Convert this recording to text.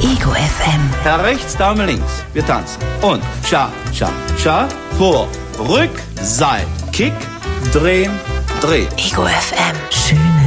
Ego FM. Herr rechts, Dame links. Wir tanzen. Und Cha, Cha, Cha. Vor, Rück, Seit. Kick, drehen, drehen. Ego FM. Schöne